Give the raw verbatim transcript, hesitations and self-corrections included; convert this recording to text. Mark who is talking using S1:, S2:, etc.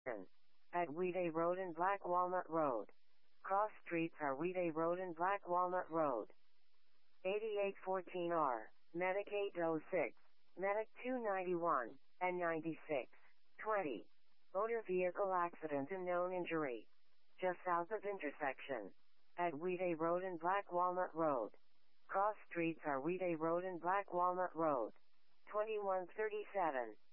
S1: At Weeday Road and Black Walnut Road. Cross streets are Weeday Road and Black Walnut Road. eighty-eight fourteen R, Medic eight oh six, Medic two ninety-one, and ninety-six twenty. Motor vehicle accident and known injury. Just south of intersection. At Weeday Road and Black Walnut Road. Cross streets are Weeday Road and Black Walnut Road. twenty-one thirty-seven.